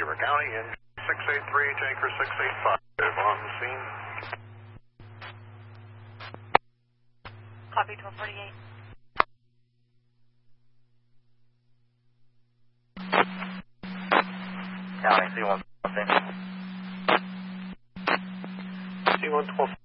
Beaver County, in 683, tanker 685 on the scene. Copy 1248. County, C112. C112.